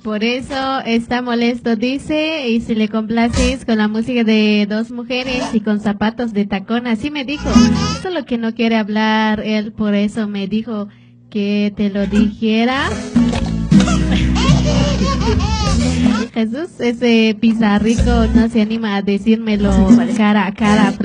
Por eso está molesto, dice, y si le complaces con la música de Dos Mujeres y con zapatos de tacón, así me dijo. Eso es lo que no quiere hablar él, por eso me dijo que te lo dijera. Jesús, ese pizarrico no se anima a decírmelo cara a cara.